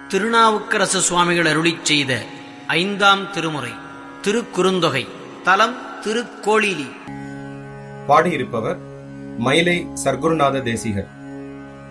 திருநாவுக்கரசு சுவாமிகள் அருளிச் செய்த 5ஆம் திருமுறை திருக்குறுந்தொகை. தலம் திருக்கோளிலி. பாடியிருப்பவர் மயிலை சர்க்குருநாத தேசிகர்.